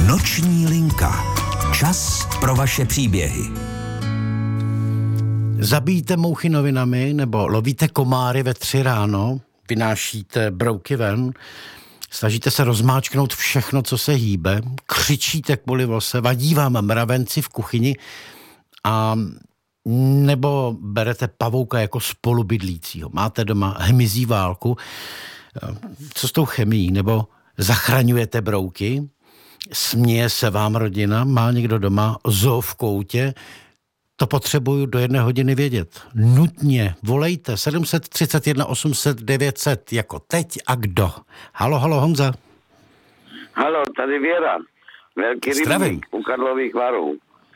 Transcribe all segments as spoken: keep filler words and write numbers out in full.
Noční linka. Čas pro vaše příběhy. Zabíjíte mouchy novinami nebo lovíte komáry ve tři ráno, vynášíte brouky ven, snažíte se rozmáčknout všechno, co se hýbe, křičíte kvůli vose, vadí vám mravenci v kuchyni a nebo berete pavouka jako spolubydlícího. Máte doma hmyzí válku. Co s tou chemií? Nebo zachraňujete brouky? Směje se vám rodina? Má někdo doma zoo v koutě? To potřebuju do jedné hodiny vědět. Nutně volejte sedm set třicet jedna osm set devět set jako teď a kdo. Halo, halo, Honza. Halo, tady Věra. Velký rybník u Karlových Varů.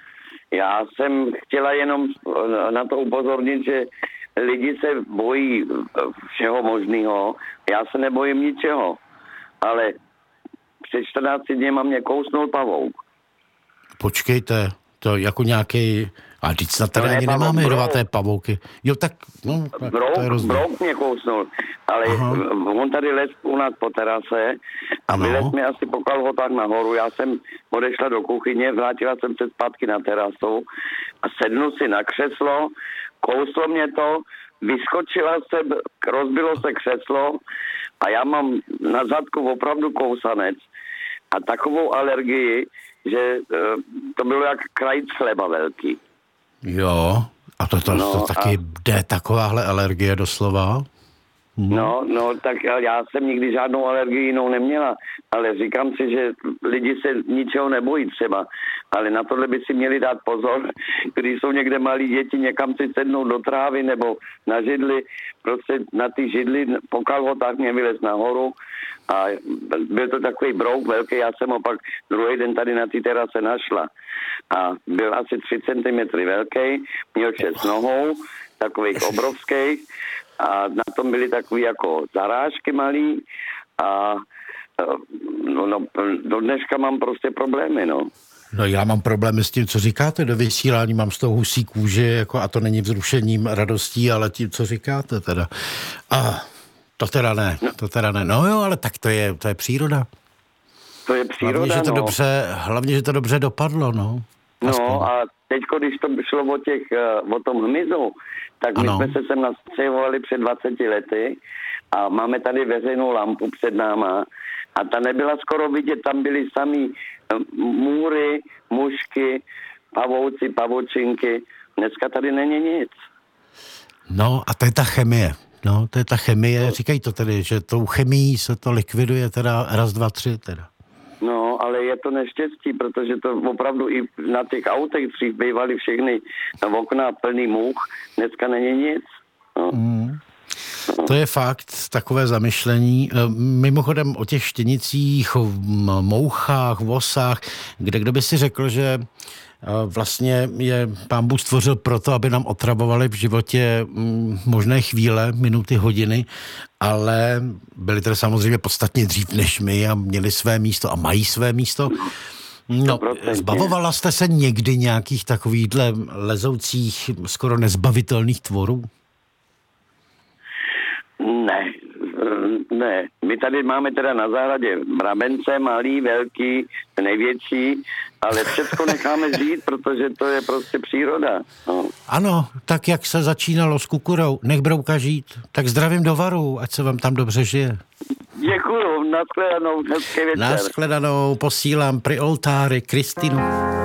Já jsem chtěla jenom na to upozornit, že lidi se bojí všeho možného. Já se nebojím ničeho. Ale před čtrnácti dněma mě kousnul pavouk. Počkejte, to jako nějaký... A teď snad tady ani nemáme jedovaté pavouky. Jo, tak... No, brouk, to je rozdíl. Brouk mě kousnul, ale Aha. on tady les u nás po terase a vylez mi asi po kalhotách nahoru. Já jsem odešla do kuchyně, vrátila jsem se zpátky na terasu a sednu si na křeslo, kouslo mě to, vyskočila jsem, rozbilo se křeslo a já mám na zadku opravdu kousanec a takovou alergii, že to bylo jak krajíc chleba velký. Jo, a to, to, no, to taky a... jde takováhle alergie doslova? Hmm. No, no, tak já jsem nikdy žádnou alergii jinou neměla, ale říkám si, že lidi se ničeho nebojí třeba, ale na tohle by si měli dát pozor, když jsou někde malí děti, někam si sednou do trávy nebo na židli, prostě na ty židli po kalhotách mě vylez nahoru a byl to takový brouk velký, já jsem ho pak druhý den tady na té terase našla a byl asi tři centimetry velký, měl šest nohou, takových obrovských, a na tom byly takové jako zarážky malý a no, no, do dneška mám prostě problémy, no. No já mám problémy s tím, co říkáte do vysílání, mám z toho husí kůži, jako, a to není vzrušením radostí, ale tím, co říkáte teda. A to teda ne, no. to teda ne. No jo, ale tak to je, to je příroda. To je příroda, hlavně, že to no. dobře, hlavně, že to dobře dopadlo, no. Aspoň. No a teďko, když to šlo o, těch, o tom hmyzu, tak my ano. jsme se sem nastěhovali před dvaceti lety a máme tady veřejnou lampu před náma a ta nebyla skoro vidět, tam byly samý můry, mušky, pavouci, pavočinky. Dneska tady není nic. No a to je ta chemie. No, to je ta chemie. Říkají to tedy, že tou chemií se to likviduje teda raz, dva, tři teda. No, ale je to neštěstí, protože to opravdu i na těch autech dřív bývaly všechny okna plný much, dneska není nic. No. Mm. To je fakt, takové zamyšlení. Mimochodem o těch štěnicích, mouchách, vosách, kde kdo by si řekl, že vlastně je Pán Bůh stvořil proto, aby nám otravovali v životě možné chvíle, minuty, hodiny, ale byli tedy samozřejmě podstatně dřív než my a měli své místo a mají své místo. No, zbavovala jste se někdy nějakých takovýchhle lezoucích, skoro nezbavitelných tvorů? Ne, ne. My tady máme teda na zahradě mravence, malý, velký, největší, ale všechno necháme žít, protože to je prostě příroda. No. Ano, tak jak se začínalo s kukurou, nech brouka žít. Tak zdravím do Varu, ať se vám tam dobře žije. Děkuju, nashledanou, hezký večer. Nashledanou, posílám pri oltáři Kristinu.